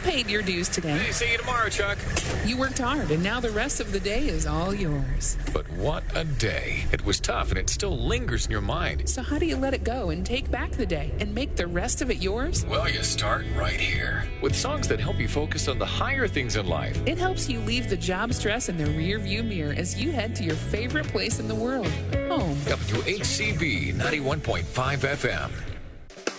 paid your dues today. Hey, see you tomorrow, Chuck. You worked hard, and now the rest of the day is all yours. But what a day. It was tough, and it still lingers in your mind. So how do you let it go and take back the day and make the rest of it yours? Well, you start right here with songs that help you focus on the higher things in life. It helps you leave the job stress in the rearview mirror as you head to your favorite place in the world, home. WHCB 91.5 FM.